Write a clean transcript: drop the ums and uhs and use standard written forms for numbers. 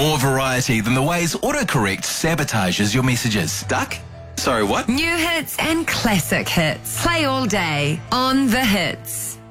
More variety than the ways autocorrect sabotages your messages. Stuck? Sorry, what? New hits and classic hits. Play all day on The Hits.